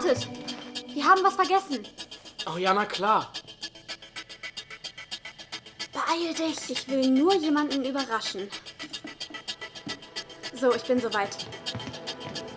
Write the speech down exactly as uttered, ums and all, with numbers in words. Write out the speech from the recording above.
Wartet! Wir haben was vergessen. Oh ja, na klar. Beeil dich. Ich will nur jemanden überraschen. So, ich bin soweit.